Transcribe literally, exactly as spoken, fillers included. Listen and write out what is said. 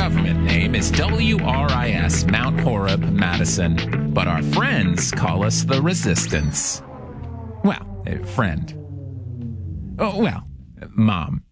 government name is W R I S, Mount Horeb, Madison, but our friends call us the Resistance. Well, a friend. Oh, well, Mom.